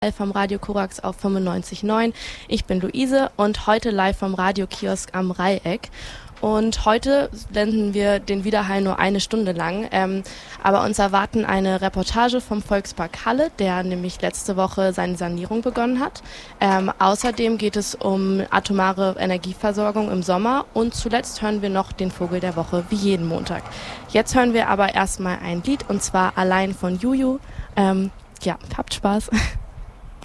Vom Radio Korax auf 95.9. Ich bin Luise und heute live vom Radiokiosk am Dreieck. Und heute senden wir den Widerhall nur eine Stunde lang, aber uns erwarten eine Reportage vom Volkspark Halle, der nämlich letzte Woche seine Sanierung begonnen hat. Außerdem geht es um atomare Energieversorgung im Sommer und zuletzt hören wir noch den Vogel der Woche, wie jeden Montag. Jetzt hören wir aber erstmal ein Lied und zwar Allein von Juju. Ja, habt Spaß.